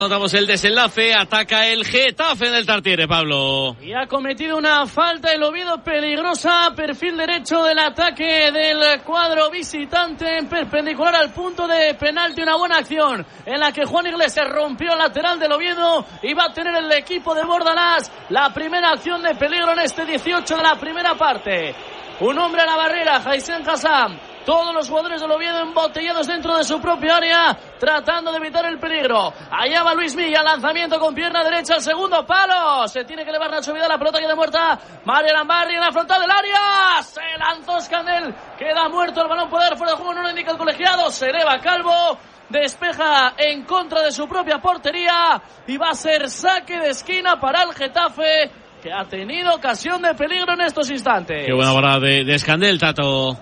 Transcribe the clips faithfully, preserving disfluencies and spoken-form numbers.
Notamos el desenlace, ataca el Getafe en el Tartiere, Pablo. Y ha cometido una falta el Oviedo peligrosa, perfil derecho del ataque del cuadro visitante, en perpendicular al punto de penalti, una buena acción en la que Juan Iglesias rompió el lateral del Oviedo y va a tener el equipo de Bordalás la primera acción de peligro en este dieciocho de la primera parte. Un hombre a la barrera, Haysem Hassam. Todos los jugadores del Oviedo embotellados dentro de su propia área, tratando de evitar el peligro. Allá va Luis Milla, lanzamiento con pierna derecha al segundo palo. Se tiene que elevar Nacho Vidal, la pelota queda muerta. Mario Lambarri en la frontal del área. Se lanzó Scandel, queda muerto el balón, puede dar fuera de juego, no lo indica el colegiado. Se eleva Calvo, despeja en contra de su propia portería y va a ser saque de esquina para el Getafe, que ha tenido ocasión de peligro en estos instantes. Qué buena bola de, de Scandel, Tato.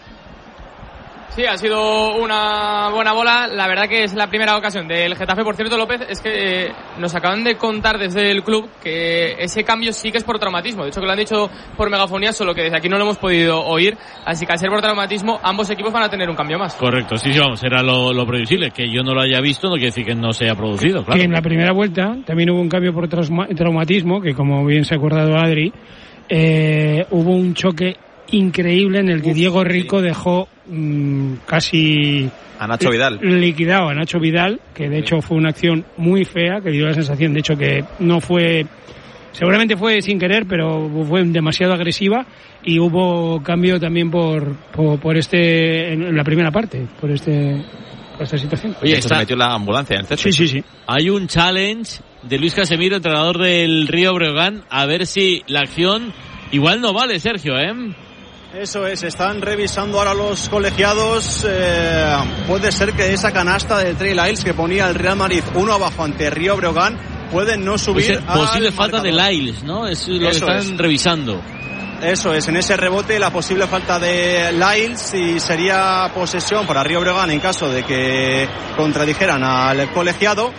Sí, ha sido una buena bola. La verdad que es la primera ocasión del Getafe. Por cierto, López, es que eh, nos acaban de contar desde el club que ese cambio sí que es por traumatismo. De hecho, que lo han dicho por megafonía, solo que desde aquí no lo hemos podido oír. Así que al ser por traumatismo, ambos equipos van a tener un cambio más. Correcto, sí, sí, vamos, era lo, lo previsible. Que yo no lo haya visto no quiere decir que no se haya producido, claro. Que en la primera vuelta también hubo un cambio por trauma, traumatismo, que como bien se ha acordado Adri, eh, hubo un choque increíble en el que Uf, Diego Rico sí. dejó mmm, casi a Nacho Vidal liquidado a Nacho Vidal, que de sí. hecho fue una acción muy fea, que dio la sensación de hecho que no fue, seguramente fue sin querer, pero fue demasiado agresiva, y hubo cambio también por por, por este en la primera parte, por este por esta situación. Oye, está... se metió la ambulancia en el césped. Sí, sí, sí. Hay un challenge de Luis Casemiro, entrenador del Río Breogán, a ver si la acción igual no vale, Sergio, ¿eh? Eso es, están revisando ahora los colegiados. Eh, puede ser que esa canasta de Trey Lyles que ponía el Real Madrid uno abajo ante Río Breogán puede no subir. Pues posible falta de Lyles, ¿no? Es lo Eso que están es. revisando. Eso es, en ese rebote la posible falta de Lyles, y sería posesión para Río Breogán en caso de que contradijeran al colegiado.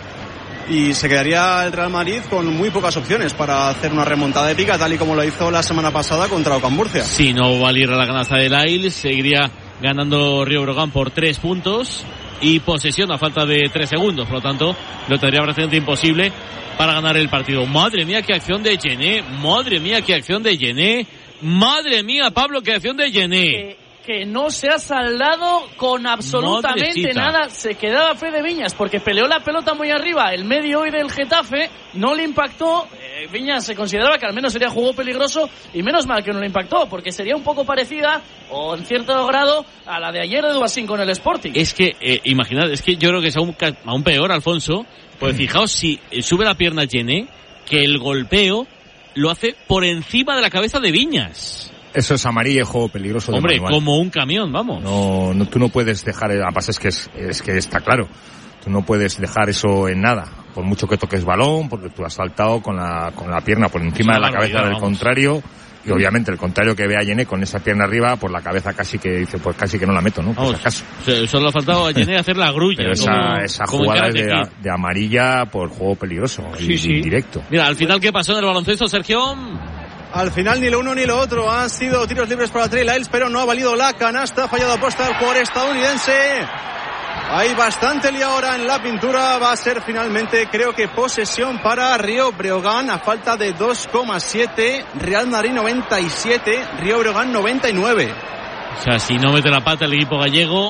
Y se quedaría el Real Madrid con muy pocas opciones para hacer una remontada épica, tal y como lo hizo la semana pasada contra Ocam Murcia. Si no valiera la canasta de Lyles, seguiría ganando Río Breogán por tres puntos y posesión a falta de tres segundos. Por lo tanto, lo tendría prácticamente imposible para ganar el partido. Madre mía, qué acción de Yené. Madre mía, qué acción de Yené. Madre mía, Pablo, qué acción de Yené. Eh... que no se ha saldado con absolutamente Madrecita. nada. Se quedaba Fede Viñas porque peleó la pelota muy arriba. El medio hoy del Getafe no le impactó. eh, Viñas se consideraba que al menos sería juego peligroso, y menos mal que no le impactó, porque sería un poco parecida, o en cierto grado, a la de ayer de Dubasín con el Sporting. Es que, eh, imaginad, es que yo creo que es aún, aún peor, Alfonso, pues fijaos si sube la pierna Yené, que el golpeo lo hace por encima de la cabeza de Viñas. Eso es amarilla, juego peligroso de Hombre, manual. como un camión, vamos. No, no, tú no puedes dejar, además es que es, es que está claro, tú no puedes dejar eso en nada, por mucho que toques balón, porque tú has saltado con la, con la pierna por encima de la cabeza del contrario, y obviamente el contrario que ve a Yené con esa pierna arriba, por la cabeza casi que dice, pues casi que no la meto, ¿no? Por si acaso. Solo ha faltado a Yené hacer la grulla. Pero esa, como, esa como jugada es de, de amarilla por juego peligroso, sí, y, sí. y directo. Mira, al final, ¿qué pasó en el baloncesto, Sergio? Al final ni lo uno ni lo otro, han sido tiros libres para Trey Lyles, pero no ha valido la canasta, fallado aposta al jugador estadounidense. Hay bastante lío ahora en la pintura, va a ser finalmente, creo que posesión para Río Breogán a falta de dos coma siete, Real Madrid noventa y siete, Río Breogán noventa y nueve. O sea, si no mete la pata el equipo gallego,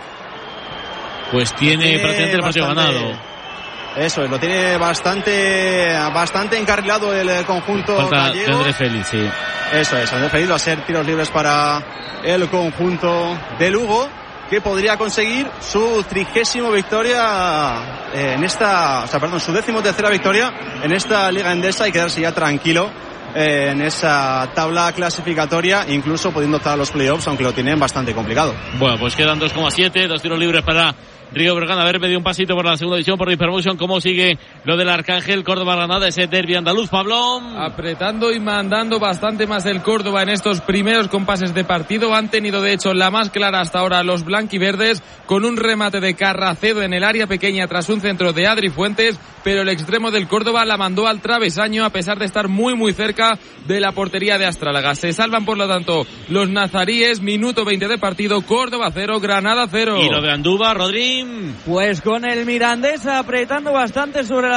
pues tiene, tiene prácticamente el partido ganado. Eso es, lo tiene bastante bastante encarrilado el conjunto Falta gallego. De André Félix, sí. Eso es, André Félix va a ser tiros libres para el conjunto de Lugo, que podría conseguir su trigésimo victoria en esta, o sea, perdón, su décimo tercera victoria en esta Liga Endesa y quedarse ya tranquilo en esa tabla clasificatoria, incluso pudiendo optar a los playoffs, aunque lo tienen bastante complicado. Bueno, pues quedan dos coma siete, dos tiros libres para Río Breogán. A ver, me dio un pasito por la segunda división por Hypermotion. ¿Cómo sigue lo del Arcángel? Córdoba-Granada, ese derbi andaluz, Pablo. Apretando y mandando bastante más el Córdoba en estos primeros compases de partido. Han tenido, de hecho, la más clara hasta ahora los blanquiverdes, con un remate de Carracedo en el área pequeña tras un centro de Adri Fuentes, pero el extremo del Córdoba la mandó al travesaño a pesar de estar muy muy cerca de la portería de Astrálaga. Se salvan, por lo tanto, los nazaríes. Minuto veinte de partido. Córdoba cero, Granada cero. Y lo de Andúba, Rodri. Joaquín. Pues con el Mirandés apretando bastante sobre la